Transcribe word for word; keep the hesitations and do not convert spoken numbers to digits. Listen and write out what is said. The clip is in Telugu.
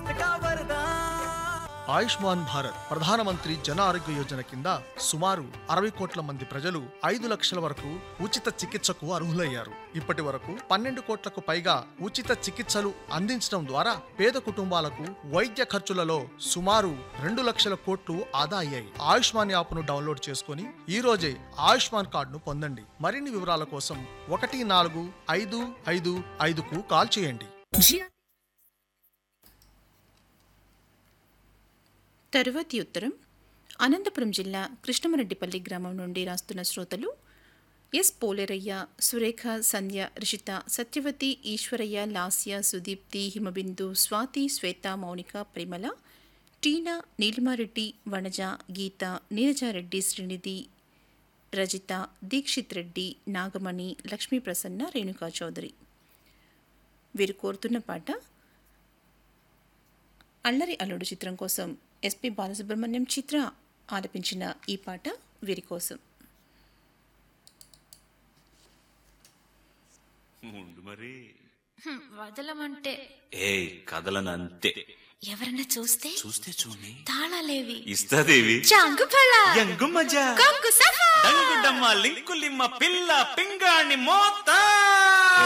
ఆయుష్మాన్ భారత్ ప్రధానమంత్రి జన ఆరోగ్య యోజన కింద సుమారు అరవై కోట్ల మంది ప్రజలు ఐదు లక్షల వరకు ఉచిత చికిత్సకు అర్హులయ్యారు. ఇప్పటి వరకు పన్నెండు కోట్లకు పైగా ఉచిత చికిత్సలు అందించడం ద్వారా పేద కుటుంబాలకు వైద్య ఖర్చులలో సుమారు రెండు లక్షల కోట్లు ఆదా అయ్యాయి. ఆయుష్మాన్ యాప్ను డౌన్లోడ్ చేసుకుని ఈ రోజే ఆయుష్మాన్ కార్డును పొందండి. మరిన్ని వివరాల కోసం ఒకటి నాలుగు ఐదు ఐదు ఐదుకు కాల్ చేయండి. తరువాతి ఉత్తరం అనంతపురం జిల్లా కృష్ణమరెడ్డిపల్లి గ్రామం నుండి రాస్తున్న శ్రోతలు ఎస్ పోలేరయ్య, సురేఖ, సంధ్య, రిషిత, సత్యవతి, ఈశ్వరయ్య, లాస్య, సుదీప్తి, హిమబిందు, స్వాతి, శ్వేత, మౌనిక, ప్రేమల, టీనా, నీలిమారెడ్డి, వనజ, గీత, నీరజారెడ్డి, శ్రీనిధి, రజిత, దీక్షిత్ రెడ్డి, నాగమణి, లక్ష్మీ ప్రసన్న, రేణుకా చౌదరి. వీరు కోరుతున్న పాట అల్లరి అల్లుడు చిత్రం కోసం ఎస్పి బాలసుబ్రహ్మణ్యం, చిత్ర ఆలపించిన ఈ పాట వీరి కోసం. మరి వదలమంటే ఏ కదలనంతే. ఎవరన్నా చూస్తే చూస్తే చూని తాళాలేవి ఇస్తాదేవి చాంగు ఫల యంగు మజా కొంగు సఫా డంగు డమ్మ లింకు లిమ్మ పిల్ల పింగాణి మోత